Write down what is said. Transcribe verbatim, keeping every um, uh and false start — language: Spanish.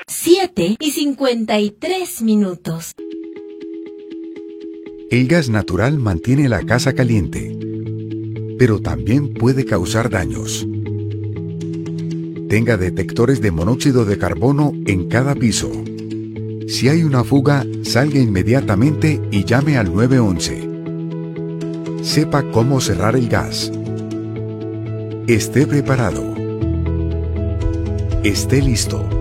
siete y cincuenta y tres minutos. El gas natural mantiene la casa caliente, pero también puede causar daños. Tenga detectores de monóxido de carbono en cada piso. Si hay una fuga, salga inmediatamente y llame al nueve once. Sepa cómo cerrar el gas. Esté preparado. Esté listo.